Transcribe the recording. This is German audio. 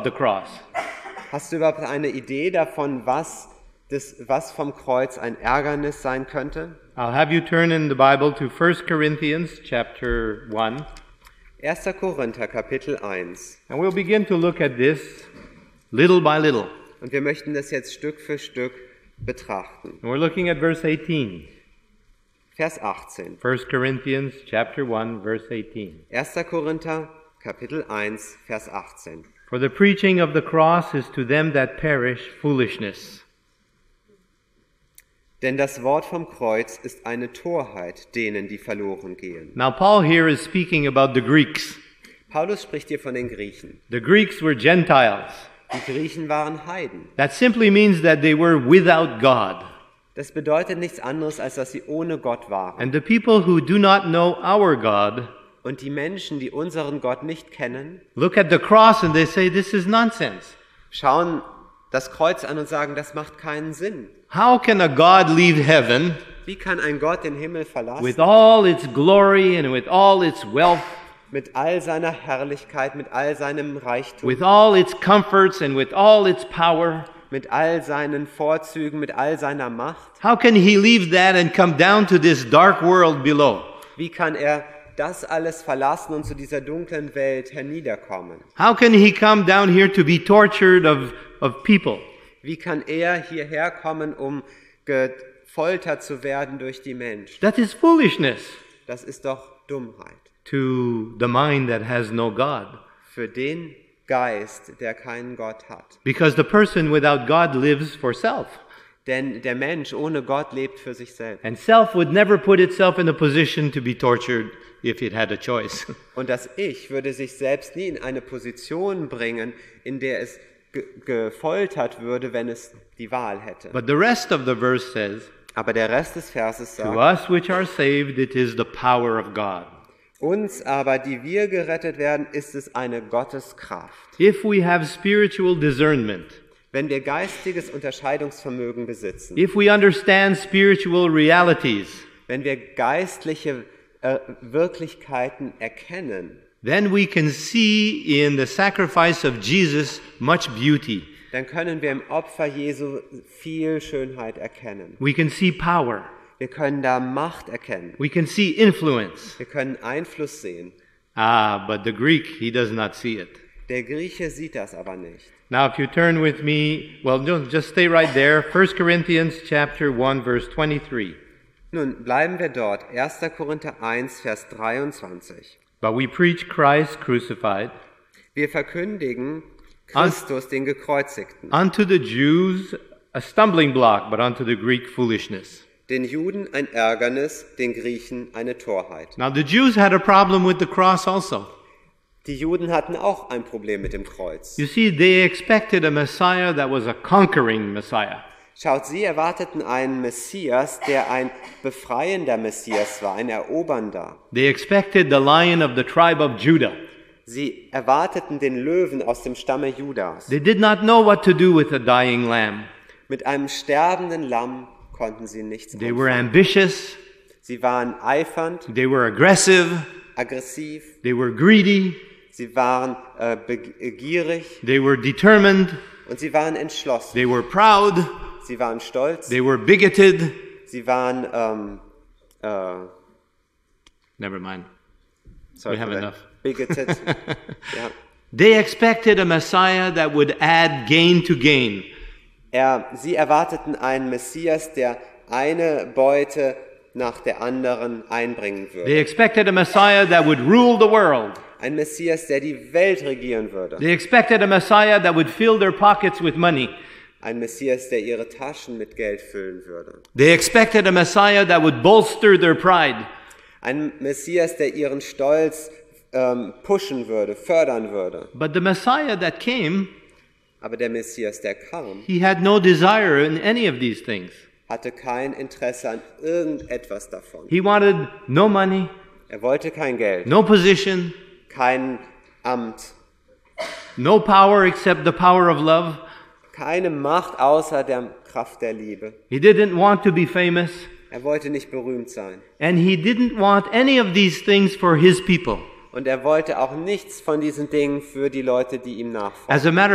the cross? Hast du überhaupt eine Idee davon, was vom Kreuz ein Ärgernis sein könnte? I'll have you turn in the Bible to 1 Corinthians chapter 1. 1. Korinther, Kapitel 1. And we'll begin to look at this little by little. Und wir möchten das jetzt Stück für Stück betrachten. And we're looking at verse 18. Vers 18. 1 Corinthians chapter 1, verse 18. 1. Korinther, Kapitel 1, Vers 18. For the preaching of the cross is to them that perish foolishness. Denn das Wort vom Kreuz ist eine Torheit denen, die verloren gehen. Now Paul here is speaking about the Greeks. Paulus spricht hier von den Griechen. The Greeks were Gentiles. Die Griechen waren Heiden. That simply means that they were without God. Das bedeutet nichts anderes, als dass sie ohne Gott waren. And the people who do not know our God Und die Menschen, die unseren Gott nicht kennen, look at the cross and they say, this is nonsense. schauen das Kreuz an und sagen, das macht keinen Sinn. How can a God leave heaven Wie kann ein Gott den Himmel verlassen? with all its glory and with all its wealth, Mit all seiner Herrlichkeit, mit all seinem Reichtum, with all its comforts and with all its power? mit all seinen Vorzügen, mit all seiner Macht? How can he leave that and come down to this dark world below? Wie kann er das alles verlassen und zu dieser dunklen Welt herniederkommen? How can he come down here to be tortured of people? Wie kann er hierher kommen, um gefoltert zu werden durch die Menschen? That is foolishness Das ist doch Dummheit. to the mind that has no God. Für den Geist, der keinen Gott hat. Because the person without God lives for self. Denn der Mensch ohne Gott lebt für sich selbst. And self would never put itself in a position to be tortured if it had a choice. Und das Ich würde sich selbst nie in eine Position bringen, in der es gefoltert würde, wenn es die Wahl hätte. But the rest of the verse says, Aber der Rest des Verses to sagt, us which are saved, it is the power of God. uns aber, die wir gerettet werden, ist es eine Gotteskraft. If we have spiritual discernment, Wenn wir geistiges Unterscheidungsvermögen besitzen, if we understand spiritual realities, wenn wir geistliche Wirklichkeiten erkennen, then we can see in the sacrifice of Jesus much beauty. dann können wir im Opfer Jesu viel Schönheit erkennen. We can see power. Wir können da Macht erkennen. We can see influence. Wir können Einfluss sehen. But the Greek, he does not see it. Der Grieche sieht das aber nicht. Now, if you turn with me, well, just stay right there. 1 Corinthians chapter 1, verse 23. Nun bleiben wir dort. 1. Korinther 1, Vers 23. But we preach Christ crucified, Wir verkündigen Christus, den Gekreuzigten, unto the Jews a stumbling block, but unto the Greek foolishness. den Juden ein Ärgernis, den Griechen eine Torheit. Now, the Jews had a problem with the cross also. Die Juden hatten auch ein Problem mit dem Kreuz. You see, they expected a Messiah that was a conquering Messiah. Schaut, sie erwarteten einen Messias, der ein befreiender Messias war, ein erobernder. They expected the Lion of the tribe of Judah. Sie erwarteten den Löwen aus dem Stamme Judas. They did not know what to do with a dying lamb. Mit einem sterbenden Lamm konnten sie nichts They were anfangen. ambitious, Sie waren eifernd, they were aggressive, aggressiv, they were greedy, sie waren begierig they were determined, und sie waren entschlossen. they were proud, Sie waren stolz, they were bigoted. sie waren Never mind. sorry We have for that. enough. Bigoted. Ja. They expected a Messiah that would add gain to gain. Sie erwarteten einen Messias, der eine Beute nach der anderen einbringen würde. They expected a Messiah that would rule the world. Ein Messias, der die Welt regieren würde. They expected a Messiah that would fill their pockets with money. Ein Messias, der ihre Taschen mit Geld füllen würde. They expected a Messiah that would bolster their pride. Ein Messias, der ihren Stolz pushen würde, fördern würde. But the Messiah that came, Aber der Messias, der kam, he had no desire in any of these things. hatte kein Interesse an irgendetwas davon. He wanted no money, Er wollte kein Geld, no position, kein Amt, no power except the power of love. keine Macht außer der Kraft der Liebe. He didn't want to be famous, Er wollte nicht berühmt sein. and he didn't want any of these things for his people. Und er wollte auch nichts von diesen Dingen für die Leute, die ihm nachfolgen. As a matter